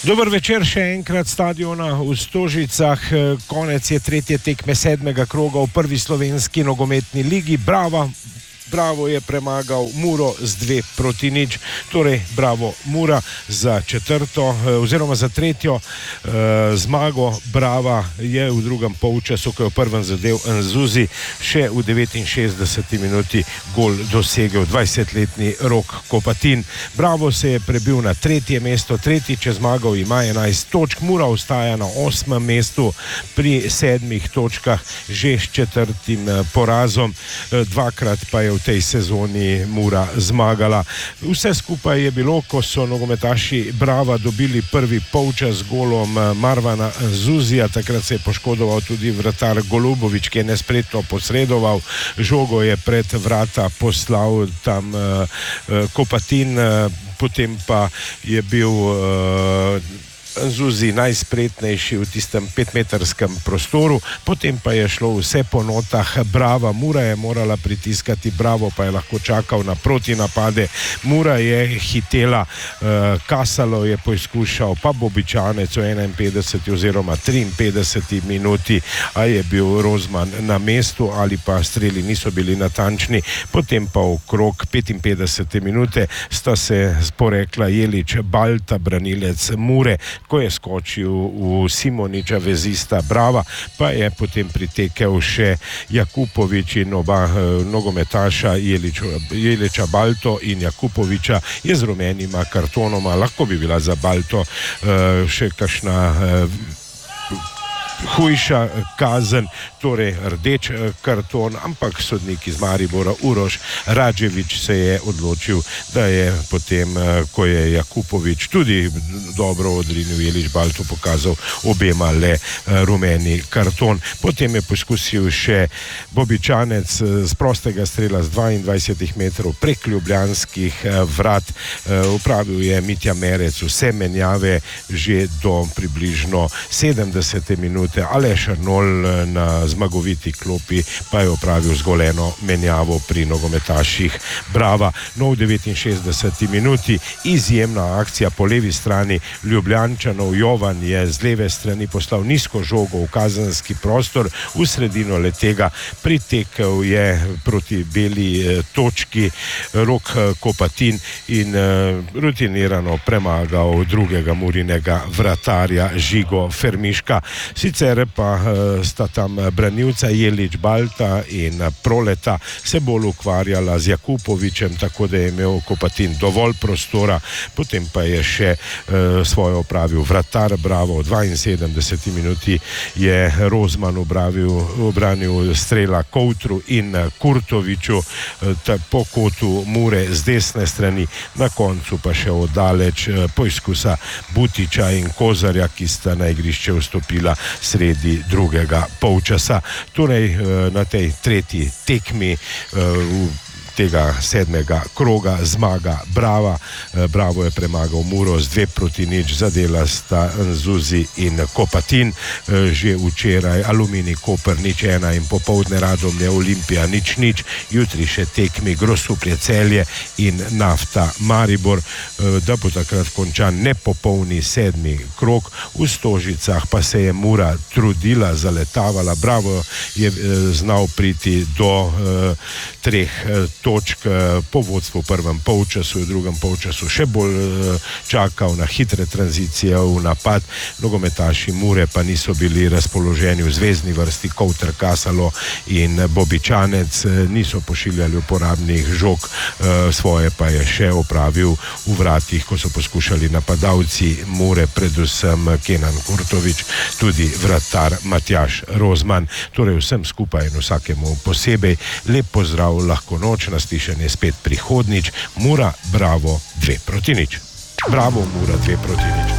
Dober večer še enkrat stadiona v Stožicah. Konec je tretje tekme 7. kroga v prvi slovenski nogometni ligi. Bravo je premagal Muro z 2-0. Torej, bravo Mura za tretjo zmago. Brava je v drugem polčasu, ko je v prvem zadev Nzuzi, še v 69. minuti gol dosegel 20-letni Rok Kopatin. Bravo se je prebil na tretje mesto, tretjič je zmagal, ima 11 točk. Mura ostaja na 8. mestu pri 7 točkah, že s 4. porazom. Dvakrat pa je v tej sezoni Mura zmagala. Vse skupaj je bilo, ko so nogometaši Brava dobili prvi polčas z golom Marvana Zuzija. Takrat se je poškodoval tudi vratar Golubović, ki je nespretno posredoval. Žogo je pred vrata poslal tam Kopatin, potem pa je bil Zuzi najspretnejši v tistem 5-metrskem prostoru, potem pa je šlo vse po notah Brava. Mura je morala pritiskati, Bravo pa je lahko čakal na protinapade. Mura je hitela, Kasalo je poizkušal, pa Bobičanec v 51. oziroma 53. minuti, a je bil Rozman na mestu ali pa streli niso bili natančni. Potem pa okrog 55. minute sta se sporekla Jelič Balta, branilec Mure, ko je skočil v Simoniča, vezista Brava, pa je potem pritekel še Jakupović in oba nogometaša Jeliča Balto in Jakupovića je z rumenima kartonoma. Lahko bi bila za Balto še kakšna hujša kazen, torej rdeč karton, ampak sodnik iz Maribora Uroš Radžević se je odločil, da je potem, ko je Jakupović tudi dobro odrinil, Jelič Baltu pokazal obema le rumeni karton. Potem je poskusil še Bobičanec z prostega strela z 22 metrov prek ljubljanskih vrat. Upravil je Mitja Merec vse menjave že do približno 70. minute. Aleš Arnol na zmagoviti klopi pa je opravil zgolj eno menjavo pri nogometaših Brava. No, v 69. minuti izjemna akcija po levi strani Ljubljančanov. Jovan je z leve strani poslal nizko žogo v kazenski prostor, v sredino letega pritekel je proti beli točki Rok Kopatin in rutinirano premagal drugega Murinega vratarja Žigo Fermiška. Sicer pa sta tam branilca Jelič Balta in Proleta se bolj ukvarjala z Jakupovićem, tako da je imel Kopatin dovolj prostora. Potem pa je še svojo opravil vratar Bravo. V 72. minuti je Rozman obranil strela Koutru in Kurtoviću po kotu Mure z desne strani. Na koncu pa še oddaleč poizkusa Butiča in Kozarja, ki sta na igrišče vstopila sredi drugega polčasa. Torej, na tej tretji tekmi tega 7. kroga zmaga Brava. Bravo je premagal Muro z 2-0, zadela sta Nzuzi in Kopatin. Že včeraj Aluminij Koper 0-1 in popoldne Radomlje Olimpija 0-0. Jutri še tekmi Grosuplje Celje in Nafta Maribor. Da bo takrat končan nepopolni 7. krog. V Stožicah pa se je Mura trudila, zaletavala. Bravo je znal priti do 3 točk po vodstvu v prvem polčasu, v drugem polčasu še bolj čakal na hitre tranzicije v napad. Nogometaši Mure pa niso bili razpoloženi v zvezni vrsti. Koutr, Kasalo in Bobičanec niso pošiljali uporabnih žog, svoje pa je še opravil v vratih, ko so poskušali napadalci Mure, predvsem Kenan Kurtović, tudi vratar Matjaž Rozman. Torej vsem skupaj in vsakemu posebej lep pozdrav, lahko noč, naslišanje spet prihodnič. Mura, Bravo 2-0. Bravo, Mura 2-0.